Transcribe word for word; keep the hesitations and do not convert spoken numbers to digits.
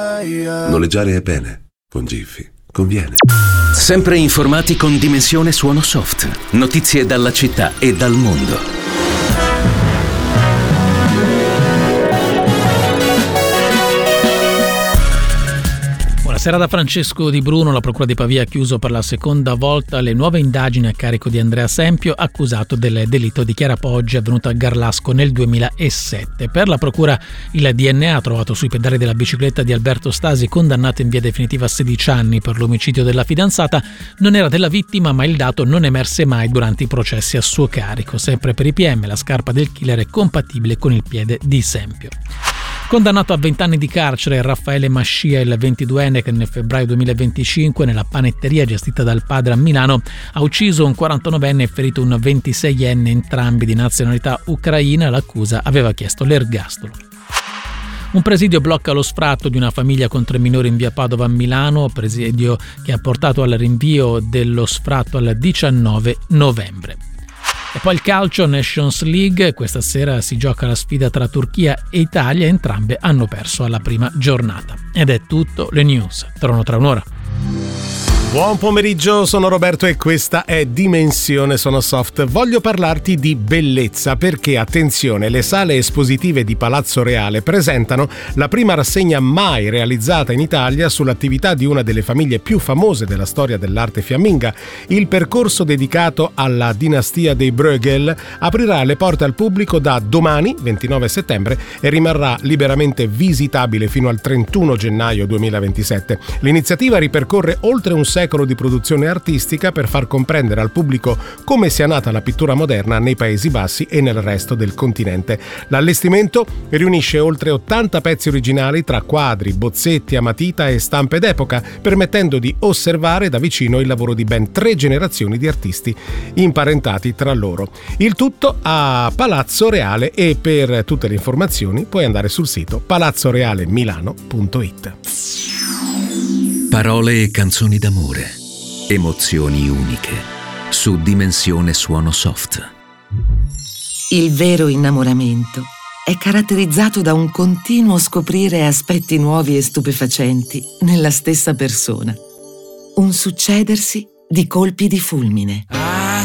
Noleggiare è bene, con Giffy conviene. Sempre informati con Dimensione Suono Soft. Notizie dalla città e dal mondo. Buonasera da Francesco Di Bruno. La Procura di Pavia ha chiuso per la seconda volta le nuove indagini a carico di Andrea Sempio, accusato del delitto di Chiara Poggi avvenuto a Garlasco nel duemilasette. Per la Procura il D N A trovato sui pedali della bicicletta di Alberto Stasi, condannato in via definitiva a sedici anni per l'omicidio della fidanzata, non era della vittima, ma il dato non emerse mai durante i processi a suo carico. Sempre per i P M, la scarpa del killer è compatibile con il piede di Sempio. Condannato a venti anni di carcere, Raffaele Mascia, il ventiduenne che nel febbraio duemilaventicinque nella panetteria gestita dal padre a Milano ha ucciso un quarantanovenne e ferito un ventiseienne, entrambi di nazionalità ucraina. L'accusa aveva chiesto l'ergastolo. Un presidio blocca lo sfratto di una famiglia con tre minori in via Padova a Milano, presidio che ha portato al rinvio dello sfratto al diciannove novembre. E poi il calcio, Nations League. Questa sera si gioca la sfida tra Turchia e Italia, entrambe hanno perso alla prima giornata. Ed è tutto, le news tornano tra un'ora. Buon pomeriggio, sono Roberto e questa è Dimensione Suono Soft. Voglio parlarti di bellezza perché, attenzione, le sale espositive di Palazzo Reale presentano la prima rassegna mai realizzata in Italia sull'attività di una delle famiglie più famose della storia dell'arte fiamminga. Il percorso dedicato alla dinastia dei Bruegel aprirà le porte al pubblico da domani, ventinove settembre, e rimarrà liberamente visitabile fino al trentuno gennaio duemilaventisette. L'iniziativa ripercorre oltre un secolo di produzione artistica per far comprendere al pubblico come sia nata la pittura moderna nei Paesi Bassi e nel resto del continente. L'allestimento riunisce oltre ottanta pezzi originali tra quadri, bozzetti a matita e stampe d'epoca, permettendo di osservare da vicino il lavoro di ben tre generazioni di artisti imparentati tra loro. Il tutto a Palazzo Reale, e per tutte le informazioni puoi andare sul sito palazzo reale milano punto it. Parole e canzoni d'amore, emozioni uniche, su Dimensione Suono Soft. Il vero innamoramento è caratterizzato da un continuo scoprire aspetti nuovi e stupefacenti nella stessa persona. Un succedersi di colpi di fulmine.